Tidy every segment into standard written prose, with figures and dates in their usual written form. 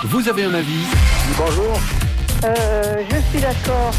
Vous avez un avis? Bonjour. Je suis d'accord.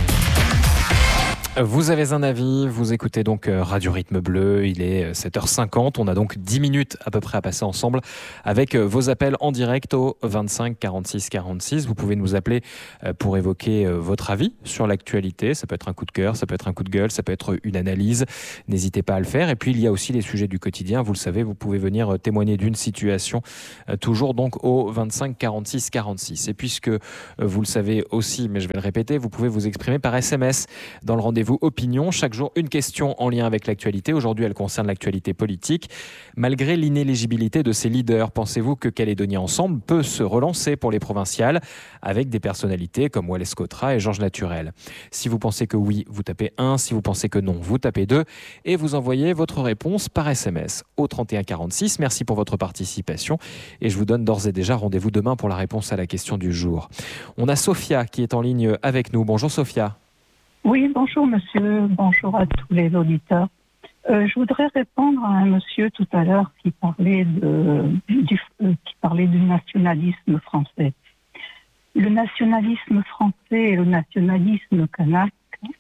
Vous avez un avis, vous écoutez donc Radio Rythme Bleu, il est 7h50, on a donc 10 minutes à peu près à passer ensemble avec vos appels en direct au 25 46 46. Vous pouvez nous appeler pour évoquer votre avis sur l'actualité, ça peut être un coup de cœur, ça peut être un coup de gueule, ça peut être une analyse, n'hésitez pas à le faire. Et puis il y a aussi les sujets du quotidien, vous le savez, vous pouvez venir témoigner d'une situation, toujours donc au 25 46 46. Et puisque vous le savez aussi, mais je vais le répéter, vous pouvez vous exprimer par SMS dans le rendez-vous Opinion. Chaque jour, une question en lien avec l'actualité. Aujourd'hui, elle concerne l'actualité politique. Malgré l'inéligibilité de ses leaders, pensez-vous que Calédonie Ensemble peut se relancer pour les provinciales avec des personnalités comme Wallace Cotra et Georges Naturel? Si vous pensez que oui, vous tapez 1. Si vous pensez que non, vous tapez 2. Et vous envoyez votre réponse par SMS au 31 46. Merci pour votre participation. Et je vous donne d'ores et déjà rendez-vous demain pour la réponse à la question du jour. On a Sophia qui est en ligne avec nous. Bonjour Sophia. Oui, bonjour monsieur, bonjour à tous les auditeurs. Je voudrais répondre à un monsieur tout à l'heure qui parlait du nationalisme français. Le nationalisme français et le nationalisme kanak,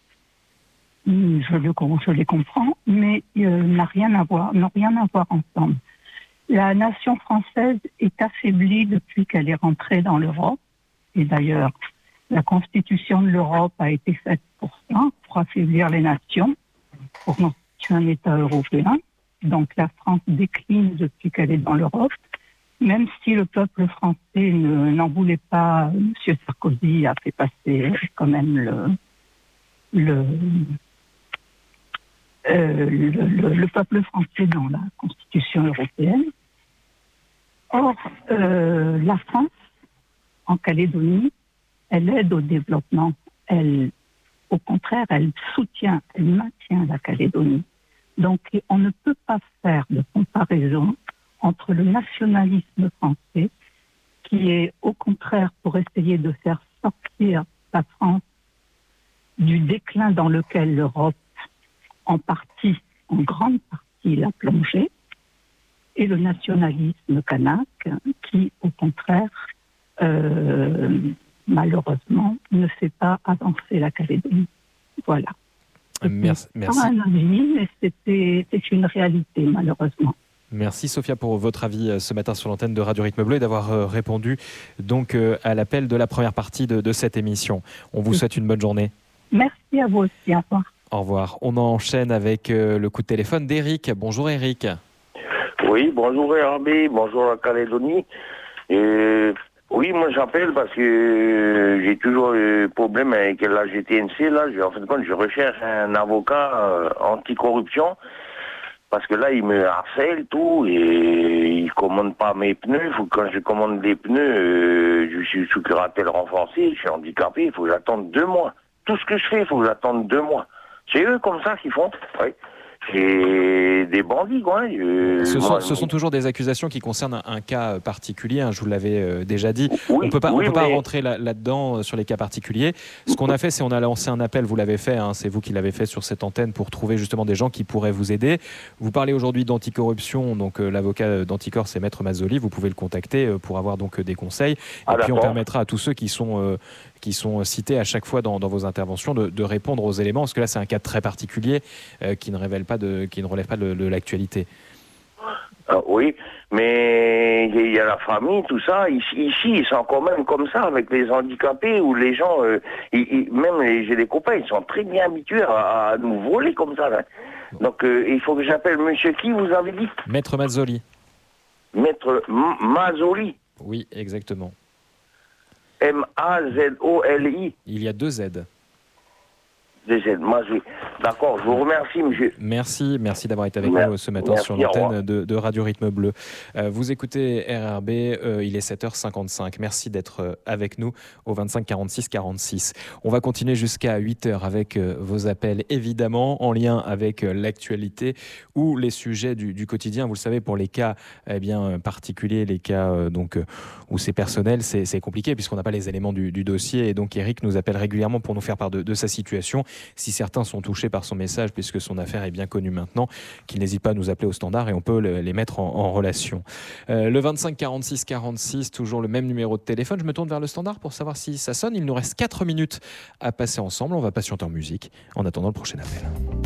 je les comprends, mais n'ont rien à voir ensemble. La nation française est affaiblie depuis qu'elle est rentrée dans l'Europe, et d'ailleurs, la constitution de l'Europe a été faite pour ça, pour affaiblir les nations, pour constituer un État européen. Donc la France décline depuis qu'elle est dans l'Europe, même si le peuple français n'en voulait pas. M. Sarkozy a fait passer quand même le peuple français dans la constitution européenne. Or, la France, en Calédonie, elle aide au développement. Au contraire, elle soutient, elle maintient la Calédonie. Donc, on ne peut pas faire de comparaison entre le nationalisme français, qui est au contraire pour essayer de faire sortir la France du déclin dans lequel l'Europe, en grande partie, l'a plongée, et le nationalisme kanak, qui, au contraire, malheureusement, ne fait pas avancer la Calédonie. Voilà. Merci. Pas un avis, mais c'est une réalité, malheureusement. Merci Sophia pour votre avis ce matin sur l'antenne de Radio Rythme Bleu et d'avoir répondu donc à l'appel de la première partie de cette émission. On vous souhaite une bonne journée. Merci à vous aussi. Au revoir. Au revoir. On enchaîne avec le coup de téléphone d'Éric. Bonjour Éric. Oui, bonjour RB, bonjour la Calédonie. Oui, moi j'appelle parce que j'ai toujours eu problème avec la GTNC. Là, en fin de compte, je recherche un avocat anticorruption parce que là, il me harcèle tout et il commande pas mes pneus. Quand je commande des pneus, je suis sous curatelle renforcée, je suis handicapé, il faut que j'attende 2 mois. Tout ce que je fais, il faut que j'attende 2 mois. C'est eux comme ça qu'ils font. Oui. C'est des bandits, quoi. Ce sont toujours des accusations qui concernent un cas particulier, je vous l'avais déjà dit. Oui, on ne peut pas rentrer là-dedans sur les cas particuliers. Ce qu'on a fait, c'est on a lancé un appel, vous l'avez fait, c'est vous qui l'avez fait sur cette antenne pour trouver justement des gens qui pourraient vous aider. Vous parlez aujourd'hui d'anticorruption, donc l'avocat d'Anticor, c'est Maître Mazzoli, vous pouvez le contacter pour avoir donc des conseils. Et puis on permettra à tous ceux qui sont cités à chaque fois dans vos interventions de répondre aux éléments, parce que là c'est un cas très particulier qui ne relève pas de l'actualité. Oui, mais il y a la famille, tout ça. Ici, ils sont quand même comme ça avec les handicapés ou les gens. J'ai des copains, ils sont très bien habitués à nous voler comme ça. Là. Donc il faut que j'appelle monsieur qui, vous avez dit? Maître Mazzoli. Maître Mazzoli. Oui, exactement. M-A-Z-O-L-I. Il y a 2 Z. D'accord, je vous remercie, monsieur. Merci d'avoir été avec nous ce matin sur l'antenne de Radio Rythme Bleu. Vous écoutez RRB, il est 7h55. Merci d'être avec nous au 25 46 46. On va continuer jusqu'à 8h avec vos appels, évidemment, en lien avec l'actualité ou les sujets du quotidien. Vous le savez, pour les cas particuliers, les cas où c'est personnel, c'est compliqué puisqu'on n'a pas les éléments du dossier. Et donc Eric nous appelle régulièrement pour nous faire part de sa situation. si certains sont touchés par son message, puisque son affaire est bien connue maintenant, qu'ils n'hésitent pas à nous appeler au standard et on peut les mettre en relation. Le 25 46 46, toujours le même numéro de téléphone. Je me tourne vers le standard pour savoir si ça sonne. Il nous reste 4 minutes à passer ensemble. On va patienter en musique en attendant le prochain appel.